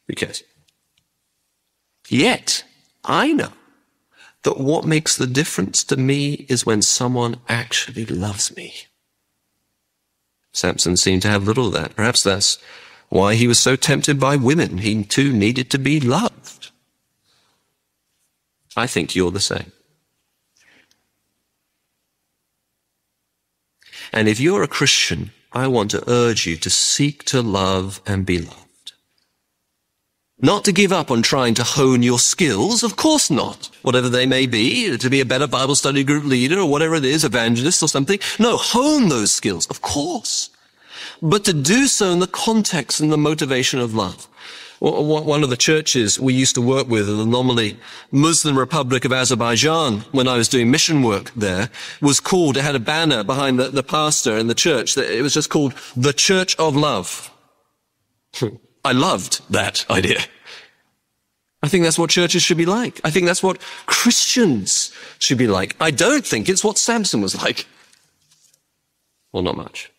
Who cares? Yet, I know that what makes the difference to me is when someone actually loves me. Samson seemed to have little of that. Perhaps that's why he was so tempted by women. He too needed to be loved. I think you're the same. And if you're a Christian, I want to urge you to seek to love and be loved. Not to give up on trying to hone your skills, of course not. Whatever they may be, to be a better Bible study group leader or whatever it is, evangelist or something. No, hone those skills, of course. But to do so in the context and the motivation of love. One of the churches we used to work with in the nominally Muslim Republic of Azerbaijan, when I was doing mission work there, was called, it had a banner behind the pastor in the church, that it was just called the Church of Love. I loved that idea. I think that's what churches should be like. I think that's what Christians should be like. I don't think it's what Samson was like. Well, not much.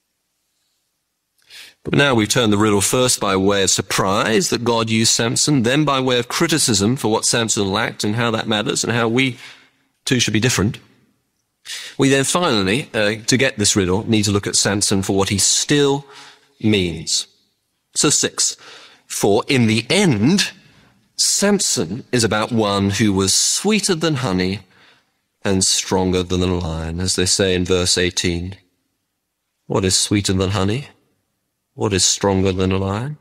But now we've turned the riddle first by way of surprise that God used Samson, then by way of criticism for what Samson lacked and how that matters and how we too should be different. We then finally, to get this riddle, need to look at Samson for what he still means. So 6, for in the end, Samson is about one who was sweeter than honey and stronger than a lion, as they say in verse 18. What is sweeter than honey? What is stronger than a lion?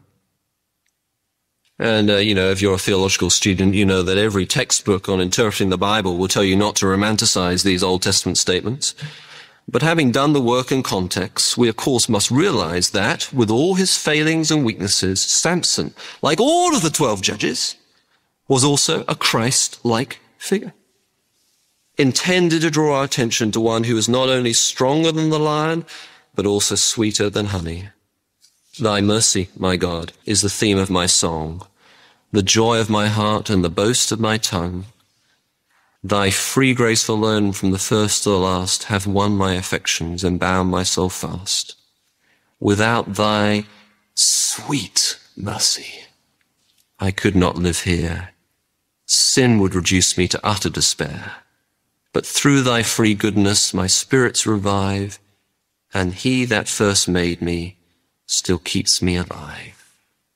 And, if you're a theological student, you know that every textbook on interpreting the Bible will tell you not to romanticize these Old Testament statements. But having done the work in context, we of course must realize that, with all his failings and weaknesses, Samson, like all of the 12 judges, was also a Christ-like figure, intended to draw our attention to one who is not only stronger than the lion, but also sweeter than honey. Thy mercy, my God, is the theme of my song, the joy of my heart and the boast of my tongue. Thy free grace alone from the first to the last have won my affections and bound my soul fast. Without thy sweet mercy, I could not live here. Sin would reduce me to utter despair. But through thy free goodness my spirits revive, and he that first made me still keeps me alive.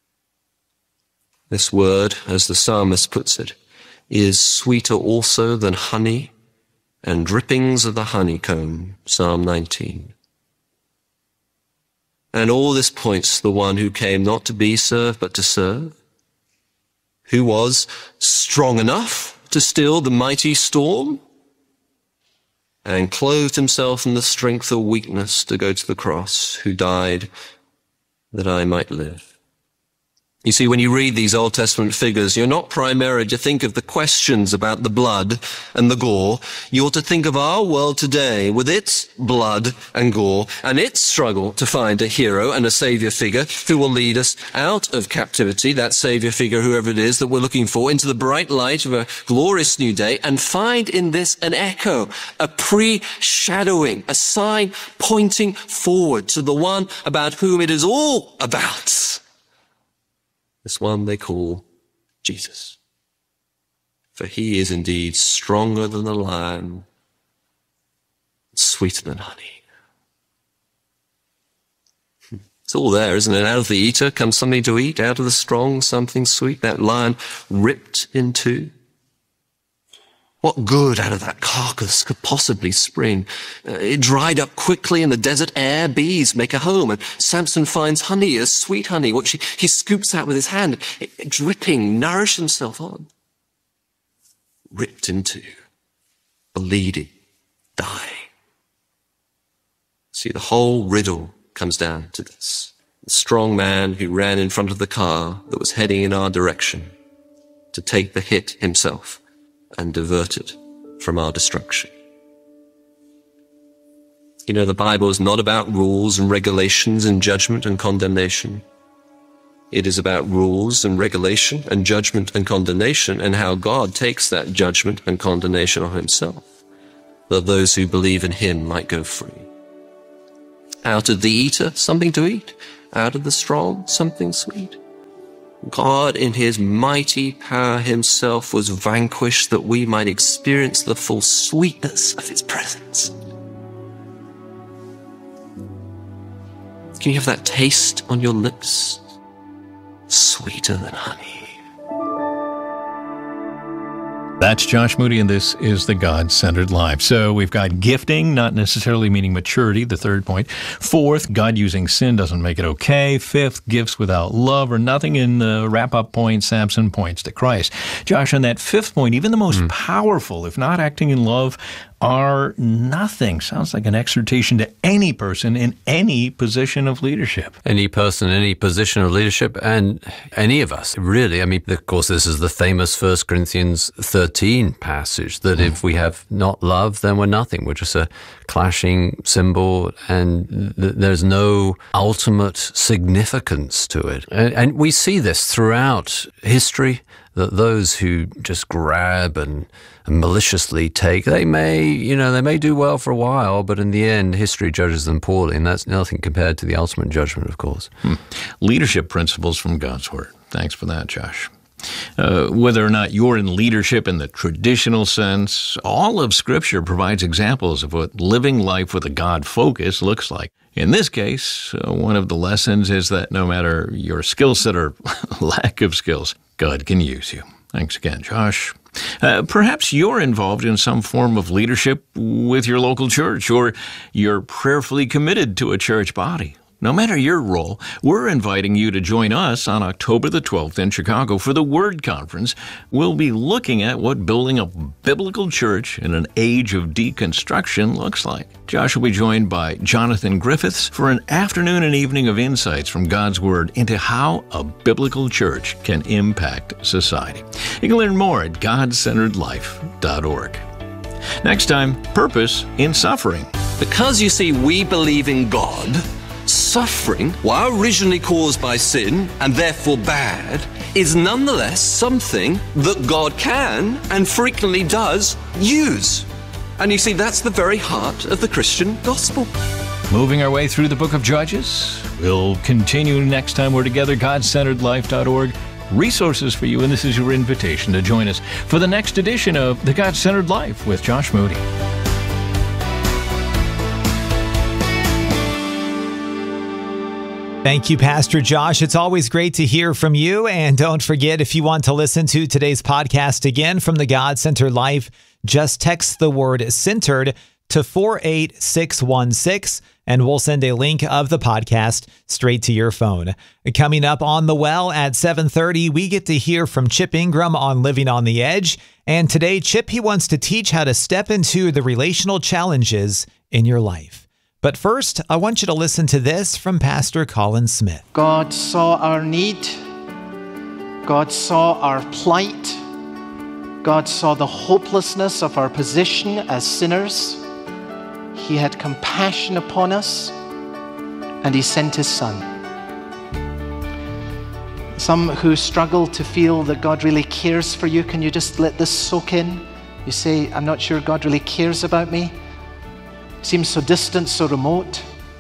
This word, as the psalmist puts it, is sweeter also than honey and drippings of the honeycomb, Psalm 19. And all this points to the one who came not to be served, but to serve, who was strong enough to still the mighty storm, and clothed himself in the strength of weakness to go to the cross, who died that I might live. You see, when you read these Old Testament figures, you're not primarily to think of the questions about the blood and the gore. You're to think of our world today with its blood and gore and its struggle to find a hero and a savior figure who will lead us out of captivity, that savior figure, whoever it is that we're looking for, into the bright light of a glorious new day, and find in this an echo, a pre-shadowing, a sign pointing forward to the one about whom it is all about. This one they call Jesus. For he is indeed stronger than the lion, sweeter than honey. It's all there, isn't it? Out of the eater comes something to eat. Out of the strong, something sweet. That lion ripped in two. What good out of that carcass could possibly spring? It dried up quickly in the desert air. Bees make a home, and Samson finds honey, a sweet honey, which he scoops out with his hand, dripping, nourish himself on. Ripped in two, bleeding, dying. See, the whole riddle comes down to this. The strong man who ran in front of the car that was heading in our direction to take the hit himself and divert it from our destruction. You know, the Bible is not about rules and regulations and judgment and condemnation. It is about rules and regulation and judgment and condemnation, and how God takes that judgment and condemnation on himself, that those who believe in him might go free. Out of the eater, something to eat. Out of the strong, something sweet. God in his mighty power himself was vanquished that we might experience the full sweetness of his presence. Can you have that taste on your lips? Sweeter than honey. That's Josh Moody, and this is the God-Centered Life. So we've got gifting, not necessarily meaning maturity, the third point. Fourth, God using sin doesn't make it okay. Fifth, gifts without love are nothing. In the wrap-up point, Samson points to Christ. Josh, on that fifth point, even the most powerful, if not acting in love, are nothing. Sounds like an exhortation to any person in any position of leadership. Any person in any position of leadership, and any of us, really. I mean, of course, this is the famous 1 Corinthians 13 passage, that if we have not love, then we're nothing. We're just a clashing cymbal, and there's no ultimate significance to it. And we see this throughout history, that those who just grab and maliciously take, they may do well for a while, but in the end, history judges them poorly, and that's nothing compared to the ultimate judgment, of course. Leadership principles from God's Word. Thanks for that, Josh. Whether or not you're in leadership in the traditional sense, all of Scripture provides examples of what living life with a God focus looks like. In this case, one of the lessons is that no matter your skill set or lack of skills, God can use you. Thanks again, Josh. Perhaps you're involved in some form of leadership with your local church, or you're prayerfully committed to a church body. No matter your role, we're inviting you to join us on October the 12th in Chicago for the Word Conference. We'll be looking at what building a biblical church in an age of deconstruction looks like. Josh will be joined by Jonathan Griffiths for an afternoon and evening of insights from God's Word into how a biblical church can impact society. You can learn more at godcenteredlife.org. Next time, purpose in suffering. Because you see, we believe in God, suffering, while originally caused by sin and therefore bad, is nonetheless something that God can and frequently does use. And you see, that's the very heart of the Christian gospel. Moving our way through the book of Judges. We'll continue next time we're together, godcenteredlife.org. Resources for you, and this is your invitation to join us for the next edition of The God-Centered Life with Josh Moody. Thank you, Pastor Josh. It's always great to hear from you. And don't forget, if you want to listen to today's podcast again from the God-Centered Life, just text the word centered to 48616, and we'll send a link of the podcast straight to your phone. Coming up on The Well at 7:30, we get to hear from Chip Ingram on Living on the Edge. And today, Chip, he wants to teach how to step into the relational challenges in your life. But first, I want you to listen to this from Pastor Colin Smith. God saw our need. God saw our plight. God saw the hopelessness of our position as sinners. He had compassion upon us, and He sent His Son. Some who struggle to feel that God really cares for you, can you just let this soak in? You say, I'm not sure God really cares about me. Seems so distant, so remote.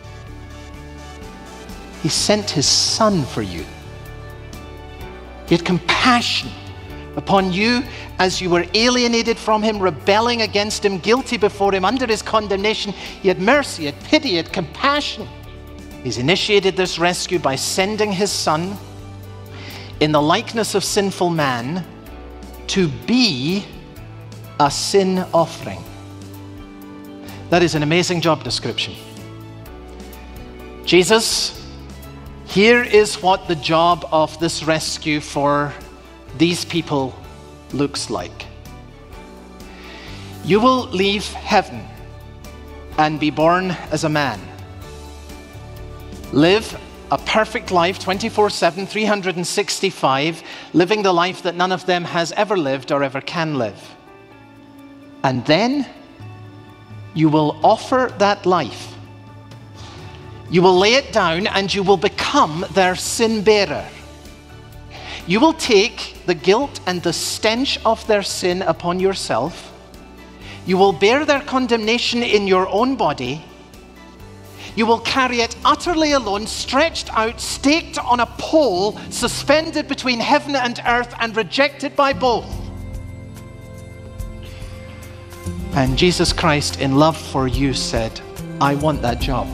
He sent His Son for you. He had compassion upon you as you were alienated from Him, rebelling against Him, guilty before Him, under His condemnation. He had mercy, He had pity, He had compassion. He's initiated this rescue by sending His Son in the likeness of sinful man to be a sin offering. That is an amazing job description. Jesus, here is what the job of this rescue for these people looks like. You will leave heaven and be born as a man. Live a perfect life, 24/7, 365, living the life that none of them has ever lived or ever can live. And then you will offer that life. You will lay it down and you will become their sin bearer. You will take the guilt and the stench of their sin upon yourself. You will bear their condemnation in your own body. You will carry it utterly alone, stretched out, staked on a pole, suspended between heaven and earth, and rejected by both. And Jesus Christ, in love for you, said, I want that job.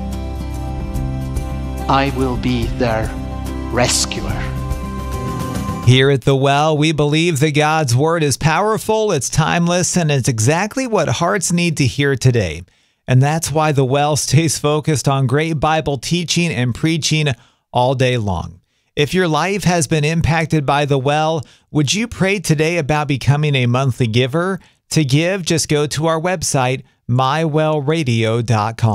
I will be their rescuer. Here at The Well, we believe that God's Word is powerful, it's timeless, and it's exactly what hearts need to hear today. And that's why The Well stays focused on great Bible teaching and preaching all day long. If your life has been impacted by The Well, would you pray today about becoming a monthly giver? To give, just go to our website, mywellradio.com.